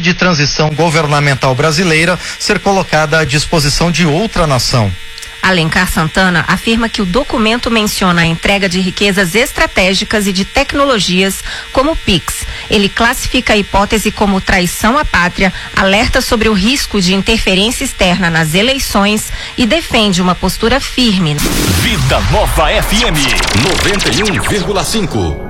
de transição governamental brasileira ser colocada à disposição de outra nação. Alencar Santana afirma que o documento menciona a entrega de riquezas estratégicas e de tecnologias como o PIX. Ele classifica a hipótese como traição à pátria, alerta sobre o risco de interferência externa nas eleições e defende uma postura firme. Vida Nova FM 91,5.